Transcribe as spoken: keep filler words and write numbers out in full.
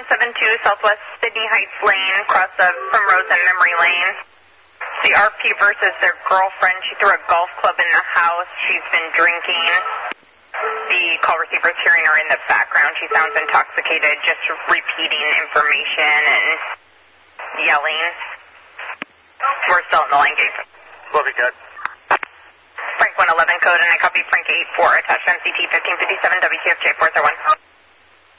seven two Southwest Sydney Heights Lane, cross of Primrose and Memory Lane. The R P versus their girlfriend. She threw a golf club in the house. She's been drinking. The call receiver's hearing her in the background. She sounds intoxicated, just repeating information and yelling. We're still in the line gate. Copy, good. Frank one eleven code, and I copy Frank eight four, attached M C T fifteen fifty-seven W T F J four zero one.